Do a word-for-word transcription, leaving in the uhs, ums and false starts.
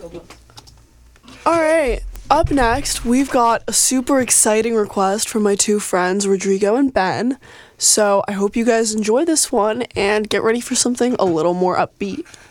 All right. Up next, we've got a super exciting request from my two friends, Rodrigo and Ben. So I hope you guys enjoy this one and get ready for something a little more upbeat.